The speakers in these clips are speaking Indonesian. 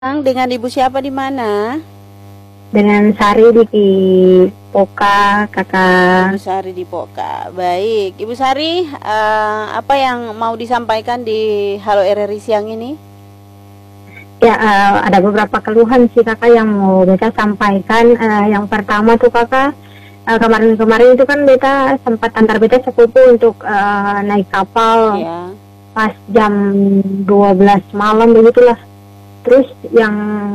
Dengan ibu siapa di mana? Dengan Sari di Poka, kakak. Ibu Sari di Poka. Baik, Ibu Sari, apa yang mau disampaikan di Halo RRI siang ini? Ya, ada beberapa keluhan sih kakak yang mau beta sampaikan. Yang pertama tuh kakak, kemarin-kemarin itu kan beta sempat antar beta sepupu untuk naik kapal Ya. pas jam 12 malam begitulah. Terus yang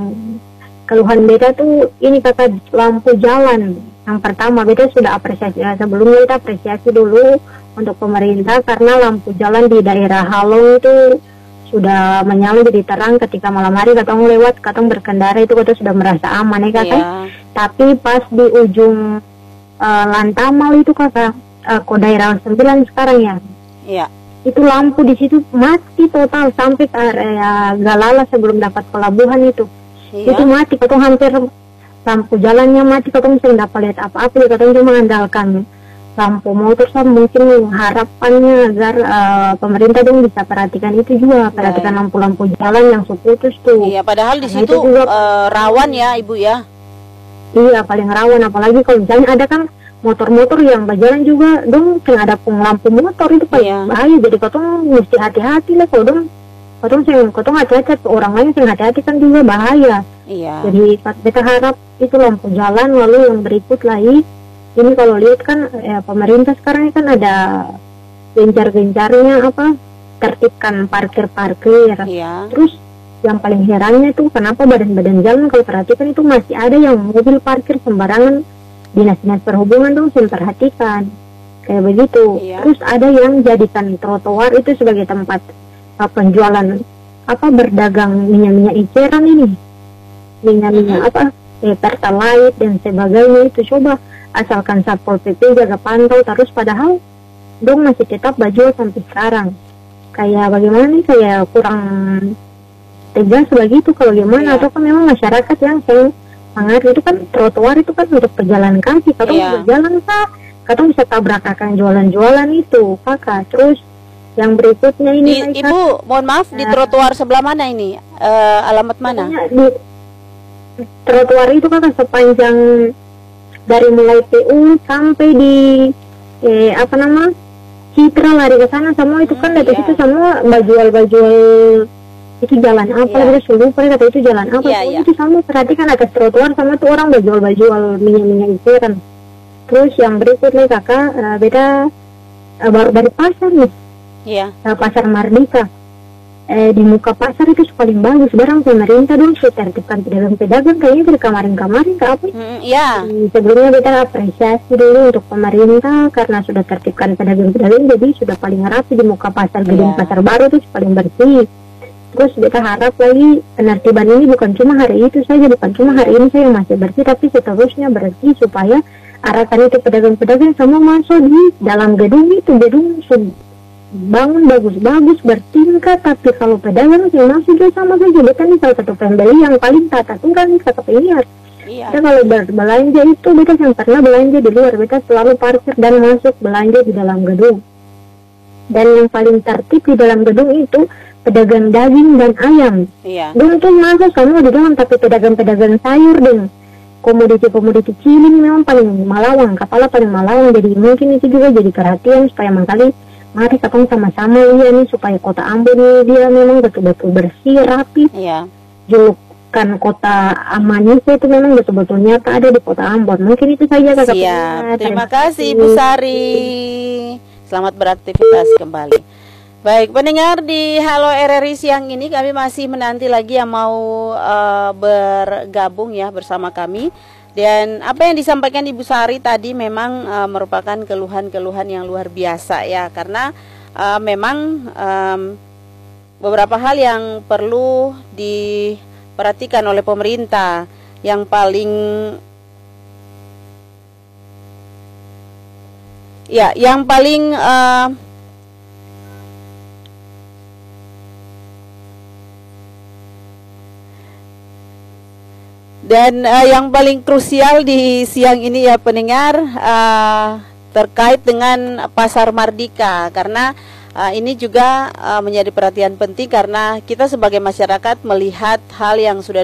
keluhan beta tuh ini kakak, lampu jalan. Yang pertama beta sudah apresiasi, sebelumnya kita apresiasi dulu untuk pemerintah karena lampu jalan di daerah Halo itu sudah menyala jadi terang ketika malam hari katong lewat, katong berkendara itu katong sudah merasa aman ya kakak. Ya. Tapi pas di ujung Lantamal itu kakak, daerah 9 sekarang ya. Ya. Itu lampu di situ mati total sampai ke area Galala sebelum dapat pelabuhan itu. Ya. Itu mati, katong hampir lampu jalannya mati, katong sering dapat lihat apa-apa, katong cuma mengandalkan lampu motor. So, mungkin harapannya agar pemerintah dong bisa perhatikan itu juga, perhatikan lampu-lampu jalan yang putus tuh. Iya, padahal di Karena situ itu juga, rawan ya Ibu ya. Iya, paling rawan, apalagi kalau misalnya ada kan motor-motor yang berjalan juga dong sering ada lampu motor, itu paling bahaya. Jadi katong mesti hati-hati lah kalau dong katong hati-hati, orang lain sering hati-hati kan juga bahaya. Iya. Jadi kita harap itu lampu jalan. Lalu yang berikut lagi, ini kalau lihat kan pemerintah sekarang kan ada gencar-gencarnya apa, tertibkan parkir-parkir. Iya. Terus yang paling herannya itu kenapa badan-badan jalan kalau perhatikan itu masih ada yang mobil parkir sembarangan. Dinas-dinas perhubungan dong sering perhatikan kayak begitu. Iya. Terus ada yang jadikan trotoar itu sebagai tempat penjualan apa, berdagang minyak-minyak eceran ini, minyak-minyak apa, pertalite dan sebagainya itu. Coba asalkan Satpol PP jaga pantau terus, padahal dong masih tetap baju sampai sekarang. Kayak bagaimana nih, kayak kurang tegas begitu kalau gimana. Atau kan memang masyarakat yang sangat itu kan trotoar itu kan untuk pejalan kaki, katong berjalan kak, katong bisa tabrak akan jualan-jualan itu kakak. Terus yang berikutnya ini Ibu, mohon maaf, di trotoar sebelah mana ini? Alamat mana? Di trotoar itu kakak sepanjang dari mulai PU sampai di Citra lari ke sana semua itu kan dari situ semua bajual itu jalan apa, kita suruh kata itu jalan apa, itu sama perhatikan atas trotoar sama tuh orang bajual minyak-minyak itu kan. Terus yang berikutnya kakak, beda baru dari pasar nih, pasar Mardika, di muka pasar itu paling bagus. Barang pemerintah dong tertibkan pedagang-pedagang kayaknya dari kemarin-kemarin ke apa? Sebelumnya kita apresiasi dulu untuk pemerintah karena sudah tertibkan pedagang-pedagang, jadi sudah paling rapi di muka pasar gedung pasar baru itu paling bersih. Terus kita harap lagi penertiban ini bukan cuma hari itu saja, bukan cuma hari ini saja yang masih bersih, tapi seterusnya bersih supaya arahkan itu pedagang-pedagang semua masuk di dalam gedung itu. Gedung bangun bagus-bagus bertingkat, tapi kalau pedagang yang masih juga sama saja. Kita nih salah satu pembeli yang paling tata tuh kan kakak lihat. Kita kalau berbelanja itu, kita yang pernah belanja di luar, kita selalu parkir dan masuk belanja di dalam gedung. Dan yang paling tertib di dalam gedung itu pedagang daging dan ayam. Dulu tuh masuk semua di dalam, tapi pedagang-pedagang sayur dan komoditi-komoditi cilik memang paling malawang, kepala paling malawang. Jadi mungkin itu juga jadi perhatian supaya mari katong sama-sama nih supaya kota Ambon ini dia memang betul-betul bersih, rapi. Julukan kota Amanisa itu memang betul-betul nyata ada di kota Ambon. Mungkin itu saja kakak. Terima kasih Ibu Sari. Selamat beraktivitas kembali. Baik, pendengar di Halo RRI siang ini, kami masih menanti lagi yang mau bergabung ya bersama kami. Dan apa yang disampaikan Ibu Sari tadi memang merupakan keluhan-keluhan yang luar biasa ya, karena memang beberapa hal yang perlu diperhatikan oleh pemerintah. Yang paling dan yang paling krusial di siang ini ya pendengar, terkait dengan pasar Mardika, karena Ini juga menjadi perhatian penting karena kita sebagai masyarakat melihat hal yang sudah